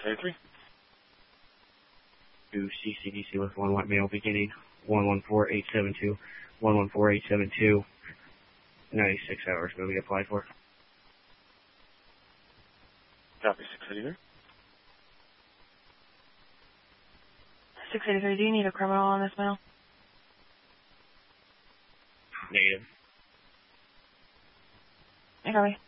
683. To CCDC with 1 white male beginning 114872, 114872, 96 hours will be applied for. Copy, 683. 683, do you need a criminal on this male? Negative. Okay.